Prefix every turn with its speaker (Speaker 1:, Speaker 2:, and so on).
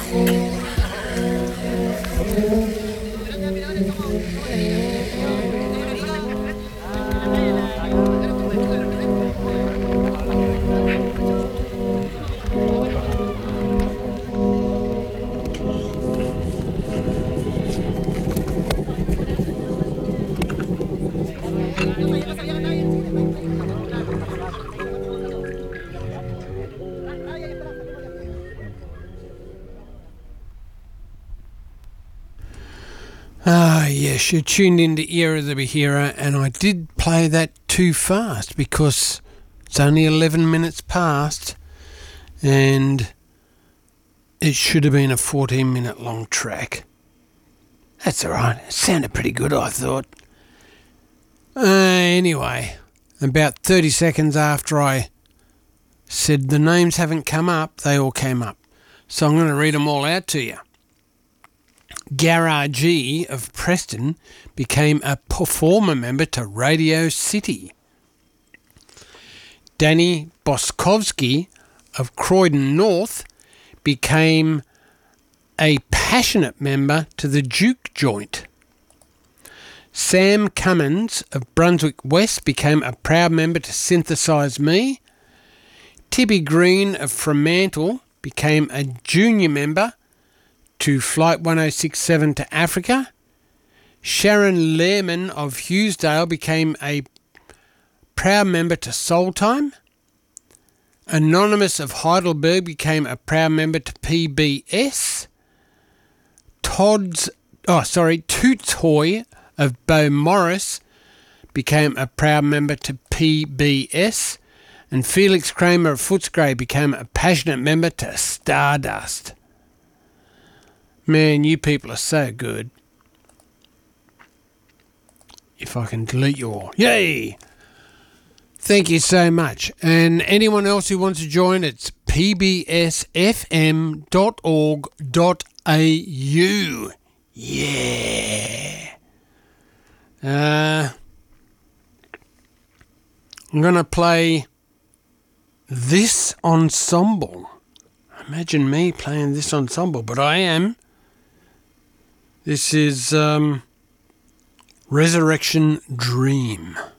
Speaker 1: Ah, yes, you tuned into Era the Behera, and I did play that too fast because it's only 11 minutes past, and it should have been a 14-minute long track. That's all right. It sounded pretty good, I thought. Anyway, about 30 seconds after I said the names haven't come up, they all came up. So I'm going to read them all out to you. Garage of Preston became a performer member to Radio City. Danny Boskovsky of Croydon North became a passionate member to the Duke Joint. Sam Cummins of Brunswick West became a proud member to Synthesize Me. Tibby Green of Fremantle became a junior member to Flight 1067 to Africa. Sharon Lehrman of Hughesdale became a proud member to Soul Time. Anonymous of Heidelberg became a proud member to PBS. Tootoy of Beaumaris became a proud member to PBS. And Felix Kramer of Footscray became a passionate member to Stardust. Man, you people are so good. If I can delete you all. Yay! Thank you so much. And anyone else who wants to join, it's pbsfm.org.au. Yeah. I'm going to play this ensemble. Imagine me playing this ensemble, but I am. This is Resurrection Dream.